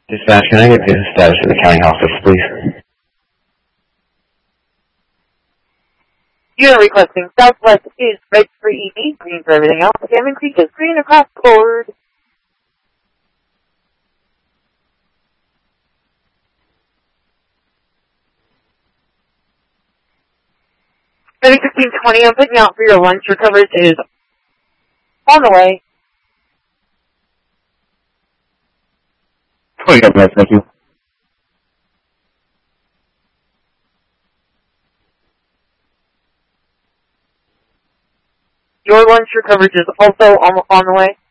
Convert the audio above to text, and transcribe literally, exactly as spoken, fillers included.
Dispatch, can I get the status of the county office, please? You're requesting Southwest is red for E V, green for everything else. Salmon Creek is green across the board. thirty sixteen twenty, I'm putting out for your lunch. Your coverage is on the way. twenty minutes, thank you. Your lunch, your coverage is also on, on the way.